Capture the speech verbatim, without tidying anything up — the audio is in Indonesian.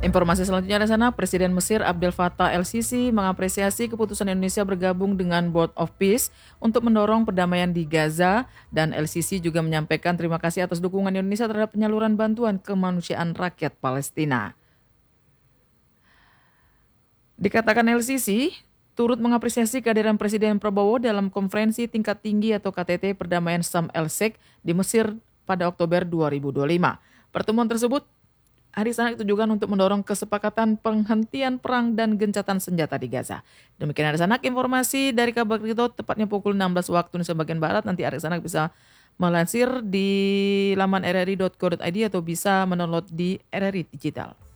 Informasi selanjutnya di sana, Presiden Mesir Abdel Fattah el-Sisi mengapresiasi keputusan Indonesia bergabung dengan Board of Peace untuk mendorong perdamaian di Gaza, dan el-Sisi juga menyampaikan terima kasih atas dukungan Indonesia terhadap penyaluran bantuan kemanusiaan rakyat Palestina. Dikatakan el-Sisi turut mengapresiasi kehadiran Presiden Prabowo dalam konferensi tingkat tinggi atau K T T Perdamaian Sharm el-Sheikh di Mesir pada Oktober dua ribu dua puluh lima. Pertemuan tersebut hari Senin ditujukan untuk mendorong kesepakatan penghentian perang dan gencatan senjata di Gaza. Demikian Hari Sanak, informasi dari kabar Krito tepatnya pukul enam belas waktu Indonesia bagian Barat. Nanti Hari Sanak bisa melansir di laman r r i dot co dot i d atau bisa mendownload di R R I Digital.